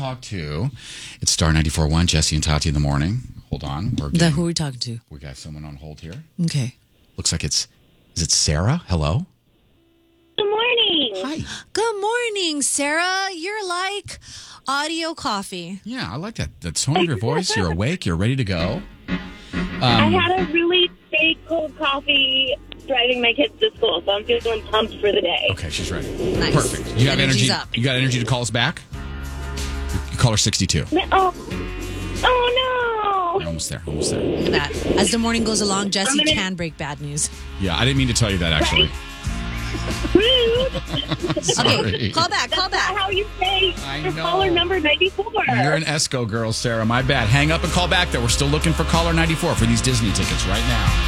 talk to. It's Star 94.1, Jesse and Tati in the morning. Hold on. Who are we talking to? We got someone on hold here. Okay. Looks like is it Sarah? Hello? Good morning. Hi. Good morning, Sarah. You're like audio coffee. Yeah, I like that. The tone of your voice. You're awake. You're ready to go. I had a really big cold coffee driving my kids to school, so I'm feeling pumped for the day. Okay, she's ready. Nice. Perfect. You have Energy's energy. up. You got energy to call us back? You call her 62. Oh We're no! almost there. Almost there. Look at that. As the morning goes along, Jesse I'm gonna- can break bad news. Yeah, I didn't mean to tell you that, actually. Rude. Sorry. Okay, call back. That's not how you say I for know. caller number 94. You're an ESCO girl, Sarah. My bad. Hang up and call back, though. We're still looking for caller 94 for these Disney tickets right now.